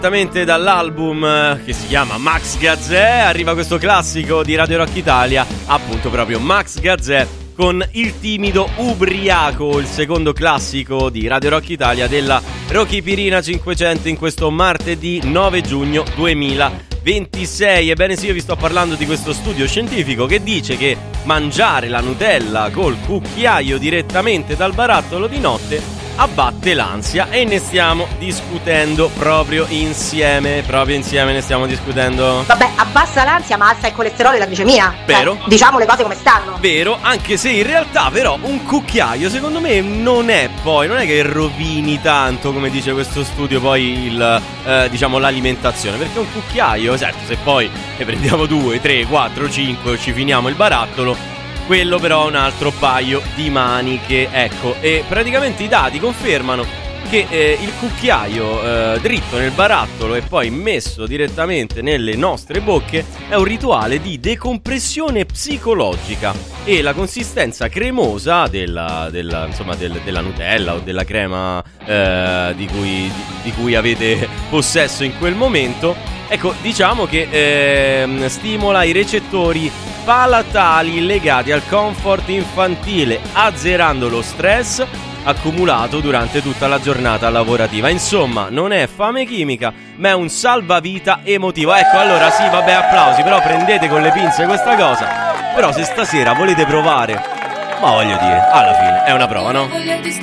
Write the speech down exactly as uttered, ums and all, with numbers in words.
Direttamente dall'album che si chiama Max Gazzè arriva questo classico di Radio Rock Italia, appunto proprio Max Gazzè con Il timido ubriaco, il secondo classico di Radio Rock Italia della Rocky Pirina cinquecento in questo martedì nove giugno duemilaventisei. Ebbene sì, io vi sto parlando di questo studio scientifico che dice che mangiare la Nutella col cucchiaio direttamente dal barattolo di notte abbatte l'ansia, e ne stiamo discutendo proprio insieme, proprio insieme ne stiamo discutendo. Vabbè, abbassa l'ansia ma alza il colesterolo e la glicemia. Vero. Cioè, diciamo le cose come stanno. Vero, anche se in realtà però un cucchiaio secondo me non è poi, non è che rovini tanto come dice questo studio poi il, eh, diciamo l'alimentazione, perché un cucchiaio, certo, se poi ne prendiamo due, tre, quattro, cinque o ci finiamo il barattolo, quello però è un altro paio di maniche, ecco. E praticamente i dati confermano che eh, il cucchiaio eh, dritto nel barattolo e poi messo direttamente nelle nostre bocche è un rituale di decompressione psicologica, e la consistenza cremosa della, della, insomma, del, della Nutella o della crema eh, di, cui, di, di cui avete possesso in quel momento, ecco, diciamo che eh, stimola i recettori palatali legati al comfort infantile, azzerando lo stress accumulato durante tutta la giornata lavorativa. Insomma, non è fame chimica, ma è un salvavita emotivo. Ecco, allora sì, vabbè, applausi, però prendete con le pinze questa cosa. Però se stasera volete provare, ma voglio dire, alla fine è una prova, no?